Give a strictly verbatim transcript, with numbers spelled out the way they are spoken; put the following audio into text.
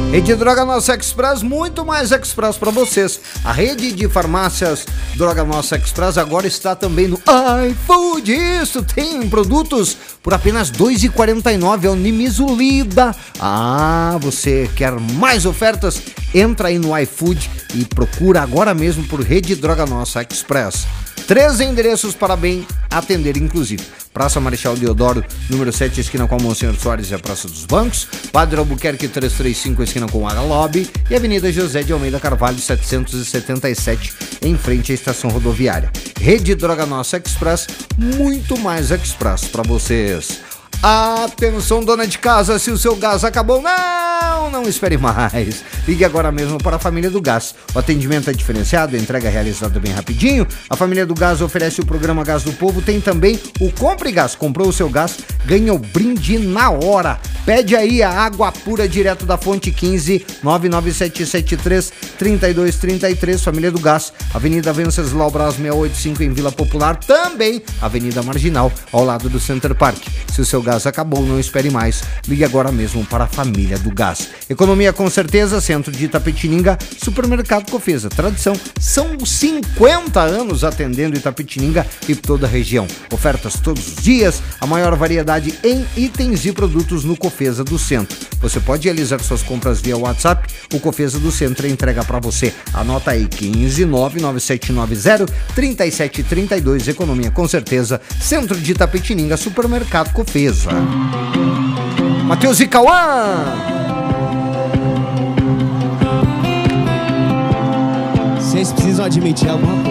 Rede Droga Nossa Express, muito mais Express para vocês. A rede de farmácias Droga Nossa Express agora está também no iFood. Isso, tem produtos por apenas dois reais e quarenta e nove centavos. É o Nimesulida. Ah, você quer mais ofertas? Entra aí no iFood e procura agora mesmo por Rede Droga Nossa Express. Três endereços para bem atender, inclusive. Praça Marechal Deodoro, número sete, esquina com a Monsenhor Soares e a Praça dos Bancos. Padre Albuquerque trezentos e trinta e cinco, esquina com a Lobby. E Avenida José de Almeida Carvalho, setecentos e setenta e sete, em frente à estação rodoviária. Rede Droga Nossa Express, muito mais Express para vocês. Atenção, dona de casa, se o seu gás acabou, não, não espere mais. Ligue agora mesmo para a Família do Gás. O atendimento é diferenciado, a entrega é realizada bem rapidinho. A Família do Gás oferece o programa Gás do Povo, tem também o Compre Gás. Comprou o seu gás, ganha o brinde na hora. Pede aí a água pura direto da fonte. Quinze nove nove sete sete três três dois três três. Família do Gás, Avenida Venceslau Braz seiscentos e oitenta e cinco, em Vila Popular. Também Avenida Marginal, ao lado do Center Park. Se o seu gás acabou, não espere mais. Ligue agora mesmo para a Família do Gás. Economia com certeza, centro de Itapetininga, Supermercado Cofesa. Tradição, são cinquenta anos atendendo Itapetininga e toda a região. Ofertas todos os dias, a maior variedade em itens e produtos no Cofesa do Centro. Você pode realizar suas compras via WhatsApp, o Cofesa do Centro entrega para você. Anota aí, quinze nove nove sete nove zero três sete três dois. Economia com certeza, centro de Itapetininga, Supermercado Cofesa. Matheus e Cauã. Vocês precisam admitir alguma coisa.